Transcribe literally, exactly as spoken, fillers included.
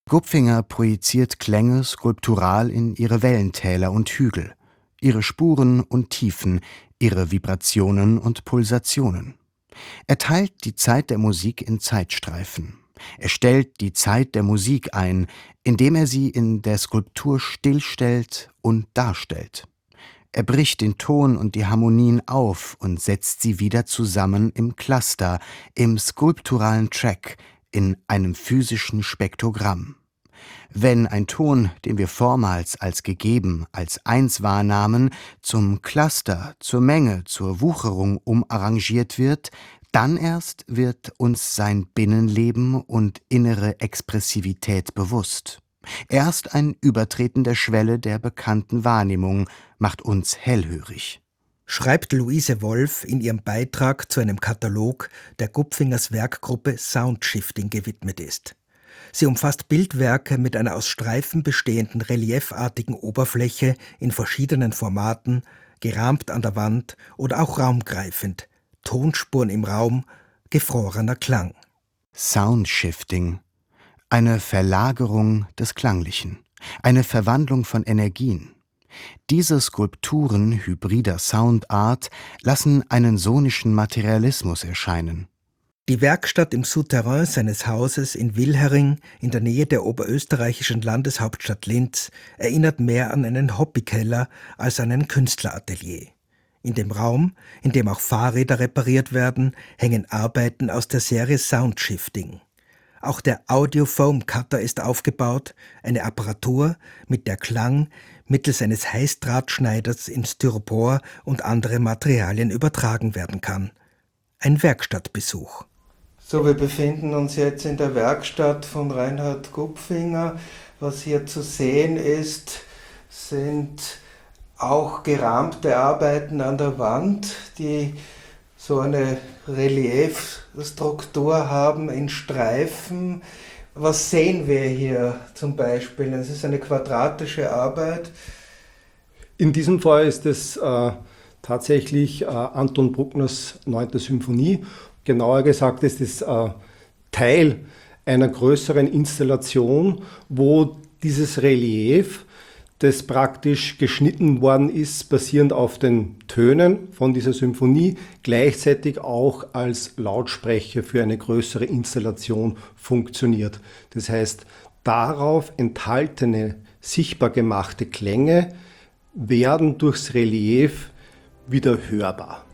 Gupfinger projiziert Klänge skulptural in ihre Wellentäler und Hügel, ihre Spuren und Tiefen, ihre Vibrationen und Pulsationen. Er teilt die Zeit der Musik in Zeitstreifen. Er stellt die Zeit der Musik ein, indem er sie in der Skulptur stillstellt und darstellt. Er bricht den Ton und die Harmonien auf und setzt sie wieder zusammen im Cluster, im skulpturalen Track, in einem physischen Spektrogramm. Wenn ein Ton, den wir vormals als gegeben, als eins wahrnahmen, zum Cluster, zur Menge, zur Wucherung umarrangiert wird, dann erst wird uns sein Binnenleben und innere Expressivität bewusst. Erst ein Übertreten der Schwelle der bekannten Wahrnehmung macht uns hellhörig. Schreibt Luise Wolf in ihrem Beitrag zu einem Katalog, der Gupfingers Werkgruppe Soundshifting gewidmet ist. Sie umfasst Bildwerke mit einer aus Streifen bestehenden reliefartigen Oberfläche in verschiedenen Formaten, gerahmt an der Wand oder auch raumgreifend, Tonspuren im Raum, gefrorener Klang. Soundshifting, eine Verlagerung des Klanglichen, eine Verwandlung von Energien. Diese Skulpturen hybrider Soundart lassen einen sonischen Materialismus erscheinen. Die Werkstatt im Souterrain seines Hauses in Wilhering in der Nähe der oberösterreichischen Landeshauptstadt Linz erinnert mehr an einen Hobbykeller als an ein Künstleratelier. In dem Raum, in dem auch Fahrräder repariert werden, hängen Arbeiten aus der Serie Soundshifting. Auch der Audio-Foam Cutter ist aufgebaut, eine Apparatur, mit der Klang mittels eines Heißdrahtschneiders in Styropor und andere Materialien übertragen werden kann. Ein Werkstattbesuch. So, wir befinden uns jetzt in der Werkstatt von Reinhard Gupfinger. Was hier zu sehen ist, sind auch gerahmte Arbeiten an der Wand, die so eine Reliefstruktur haben in Streifen. Was sehen wir hier zum Beispiel? Es ist eine quadratische Arbeit. In diesem Fall ist es äh, tatsächlich äh, Anton Bruckners neunte Symphonie. Genauer gesagt ist es äh, Teil einer größeren Installation, wo dieses Relief, das praktisch geschnitten worden ist, basierend auf den Tönen von dieser Symphonie, gleichzeitig auch als Lautsprecher für eine größere Installation funktioniert. Das heißt, darauf enthaltene, sichtbar gemachte Klänge werden durchs Relief wieder hörbar.